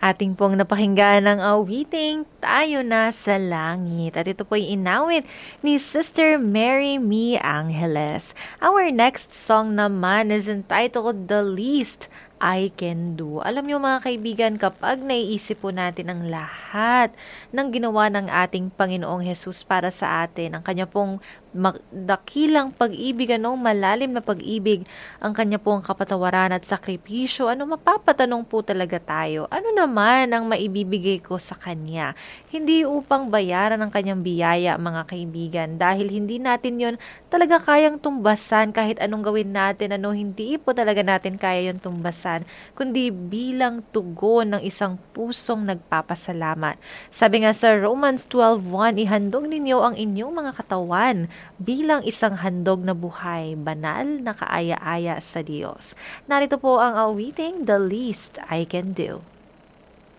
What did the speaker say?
Ating pong napakinggan ng awiting Tayo Na sa Langit. At ito po'y inawit ni Sister Mary Me Angeles. Our next song naman is entitled The Least I Can Do. Alam niyo mga kaibigan, kapag naiisip po natin ang lahat ng ginawa ng ating Panginoong Hesus para sa atin, ang kanya pong dakilang pag-ibig, malalim na pag-ibig, ang kanya pong kapatawaran at sakripisyo, mapapatanong po talaga tayo, ano naman ang maibibigay ko sa kanya? Hindi upang bayaran ang kanyang biyaya, mga kaibigan, dahil hindi natin yon talaga kayang tumbasan kahit anong gawin natin, hindi po talaga natin kaya yon tumbasan, kundi bilang tugon ng isang pusong nagpapasalamat. Sabi nga sa Romans 12:1, ihandog ninyo ang inyong mga katawan bilang isang handog na buhay, banal na kaaya-aya sa Diyos. Narito po ang awiting The Least I Can Do.